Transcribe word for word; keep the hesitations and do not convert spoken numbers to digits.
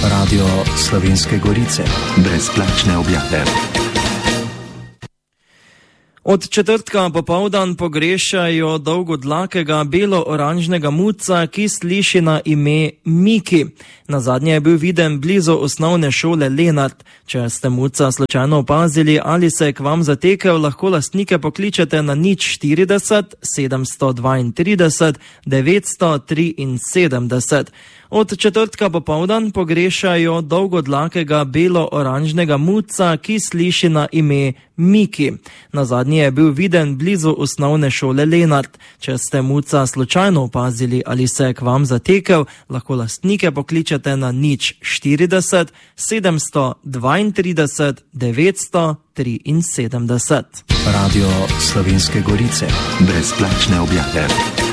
Radio Slovenske Gorice. Brezplačne objave. Od četrtka popoldan pogrešajo dolgodlakega belo-oranžnega muca, ki sliši na ime Miki. Nazadnje je bil viden blizu osnovne šole Lenart. Če ste muca slučajno opazili ali se je k vam zatekel, lahko lastnike pokličete na nič štirideset sedemsto dvaintrideset devetsto triinsedemdeset. Od četrtka popoldan pogrešajo dolgodlakega belo-oranžnega muca, ki sliši na ime Miki. Nazadnje je bil viden blizu osnovne šole Lenart. Če ste muca slučajno opazili ali se je k vam zatekel, lahko lastnike pokličete na nič štirideset sedemsto dvaintrideset devetsto triinsedemdeset. Radio Slovenske Gorice. Brezplačne objave.